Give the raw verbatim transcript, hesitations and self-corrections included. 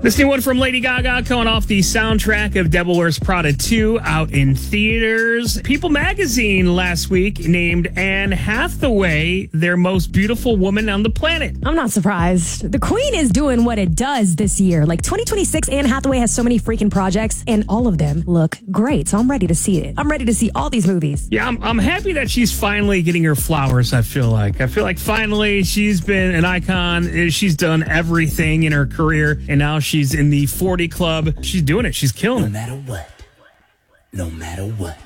This new one from Lady Gaga coming off the soundtrack of Devil Wears Prada two out in theaters. People magazine last week named Anne Hathaway their most beautiful woman on the planet. I'm not surprised. The Queen is doing what it does this year. Like twenty twenty-six, Anne Hathaway has so many freaking projects, and all of them look great. So I'm ready to see it. I'm ready to see all these movies. Yeah, I'm, I'm happy that she's finally getting her flowers, I feel like. I feel like finally she's been an icon. She's done everything in her career, and now she's in the forty club. She's doing it. She's killing it. No matter what. No matter what.